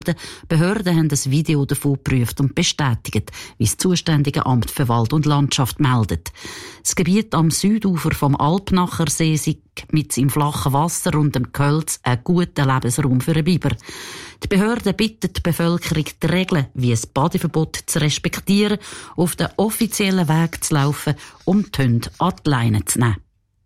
Die Behörden haben das Video davon geprüft und bestätigt, wie das zuständige Amt für Wald und Landschaft meldet. Das Gebiet am Südufer vom Alpnacher See sei mit seinem flachen Wasser und dem Gehölz ein guter Lebensraum für einen Biber. Die Behörden bitten die Bevölkerung, die Regeln wie ein Badeverbot zu respektieren, auf den offiziellen Weg zu laufen, um die Hunde an die Leine zu nehmen.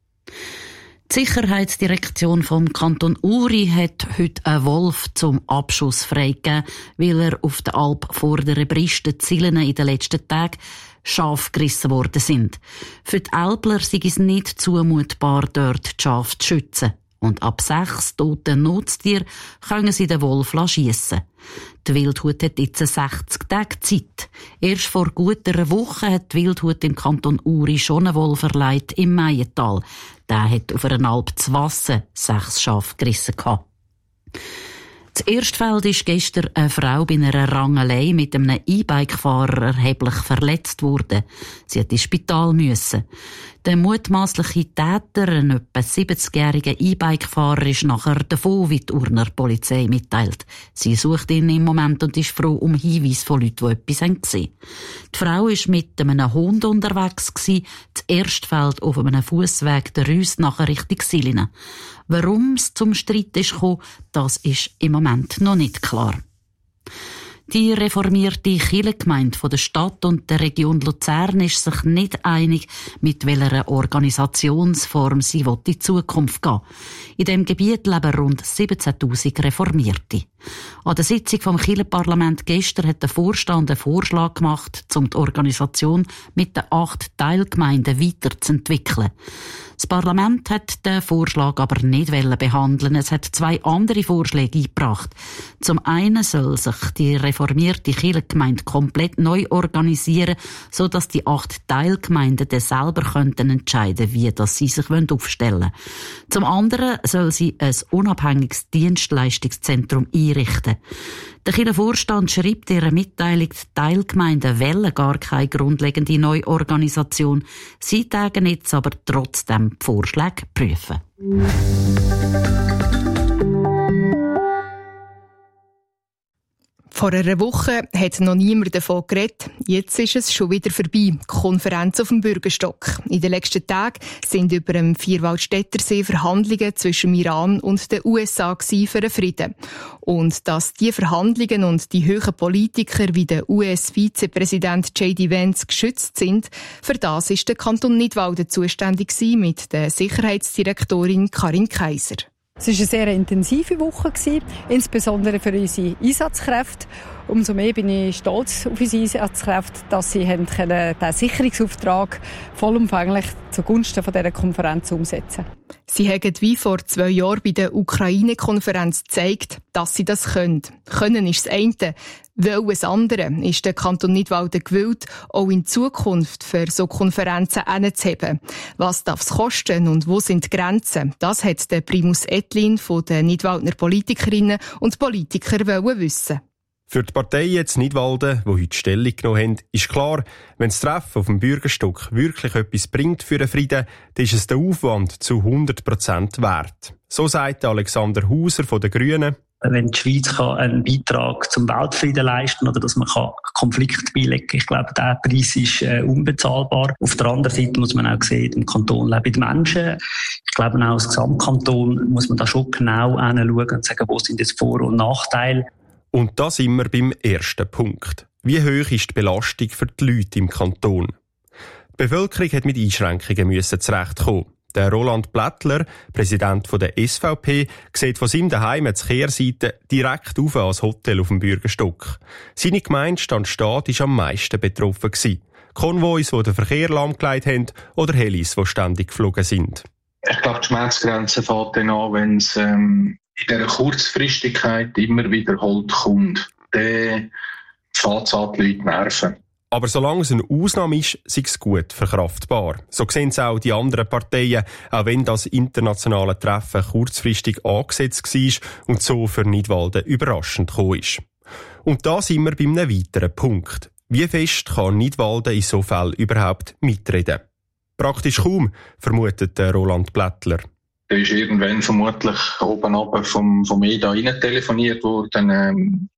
Die Sicherheitsdirektion vom Kanton Uri hat heute einen Wolf zum Abschuss freigegeben, weil er auf der Alp vor der Briste Zielen in den letzten Tagen scharf gerissen worden sind. Für die Alpler sei es nicht zumutbar, dort die Schafe zu schützen. Und ab 6 toten Nutztieren können sie den Wolf schiessen. Die Wildhut hat jetzt 60 Tage Zeit. Erst vor gut einer Woche hat die Wildhut im Kanton Uri schon einen Wolf erleidet im Meiental. Der hat auf einer Alp zu Wasser 6 Schafe gerissen. Das Erstfeld ist gestern eine Frau bei einer Rangelei mit einem E-Bike-Fahrer erheblich verletzt worden. Sie hat ins Spital müssen. Der mutmaßliche Täter, ein etwa 70-jähriger E-Bike-Fahrer, ist nachher davon, wie die Urner Polizei mitteilt. Sie sucht ihn im Moment und ist froh um Hinweise von Leuten, die etwas gesehen haben. Die Frau war mit einem Hund unterwegs, das Erstfeld auf einem Fussweg der Rüss nachher Richtung Silina. Warum es zum Streit kam, das ist im Moment noch nicht klar. Die reformierte Kirchengemeinde der Stadt und der Region Luzern ist sich nicht einig, mit welcher Organisationsform sie in die Zukunft gehen will. In diesem Gebiet leben rund 17.000 Reformierte. An der Sitzung vom Kirchenparlament gestern hat der Vorstand einen Vorschlag gemacht, um die Organisation mit den 8 Teilgemeinden weiterzuentwickeln. Das Parlament hat den Vorschlag aber nicht behandeln. Es hat 2 andere Vorschläge eingebracht. Zum einen soll sich die reformierte Kirchengemeinde komplett neu organisieren, sodass die 8 Teilgemeinden dann selber entscheiden könnten, wie sie sich aufstellen wollen. Zum anderen soll sie ein unabhängiges Dienstleistungszentrum einrichten. Der Kirchenvorstand schreibt in ihrer Mitteilung, die Teilgemeinden wollen gar keine grundlegende Neuorganisation. Sie tagen jetzt aber trotzdem die Vorschläge prüfen. Vor einer Woche hat noch niemand davon geredet. Jetzt ist es schon wieder vorbei. Die Konferenz auf dem Bürgerstock. In den letzten Tagen sind über dem Vierwaldstättersee Verhandlungen zwischen dem Iran und den USA für den Frieden. Und dass die Verhandlungen und die hohen Politiker wie der US-Vizepräsident J.D. Vance geschützt sind, für das ist der Kanton Nidwalden zuständig mit der Sicherheitsdirektorin Karin Kaiser. Es war eine sehr intensive Woche, insbesondere für unsere Einsatzkräfte. Umso mehr bin ich stolz auf unsere Einsatzkräfte, dass sie den Sicherungsauftrag vollumfänglich zugunsten von dieser Konferenz umsetzen. Sie haben wie vor 2 Jahren bei der Ukraine-Konferenz gezeigt, dass sie das können. Können ist das eine, wollen das andere ist der Kanton Nidwalden gewillt, auch in Zukunft für so Konferenzen hinzuheben. Was darf es kosten und wo sind die Grenzen? Das hat der Primus Ettlin von den Nidwaldner Politikerinnen und Politikern wissen. Für die Parteien jetzt Nidwalden, die heute Stellung genommen haben, ist klar, wenn das Treffen auf dem Bürgerstock wirklich etwas bringt für den Frieden, dann ist es der Aufwand zu 100% wert. So sagt Alexander Hauser von den Grünen. Wenn die Schweiz einen Beitrag zum Weltfrieden leisten kann oder dass man Konflikte beilegen kann, ich glaube, der Preis ist unbezahlbar. Auf der anderen Seite muss man auch sehen, im Kanton leben Menschen. Ich glaube, auch als Gesamtkanton muss man da schon genau hinschauen und sagen, wo sind jetzt Vor- und Nachteile. Und das immer beim ersten Punkt. Wie hoch ist die Belastung für die Leute im Kanton? Die Bevölkerung hat mit Einschränkungen zurechtkommen. Der Roland Plättler, Präsident der SVP, sieht von seinem Daheim zur Kehrseite direkt auf ans Hotel auf dem Bürgerstock. Seine Gemeinde Stanstadt war am meisten betroffen. Konvois, die den Verkehr lahmgelegt haben, oder Helis, die ständig geflogen sind. Ich glaube, die Schmerzgrenze fällt dann an, wenn es in dieser Kurzfristigkeit immer wiederholt kommt. Dann fängt es an, die Leute nerven. Aber solange es eine Ausnahme ist, sei es gut verkraftbar. So sehen es auch die anderen Parteien, auch wenn das internationale Treffen kurzfristig angesetzt war und so für Nidwalden überraschend gekommen ist. Und da sind wir bei einem weiteren Punkt. Wie fest kann Nidwalden in so Fällen überhaupt mitreden? Praktisch kaum, vermutet Roland Plättler. Da ist irgendwann vermutlich oben runter vom EDA rein telefoniert worden.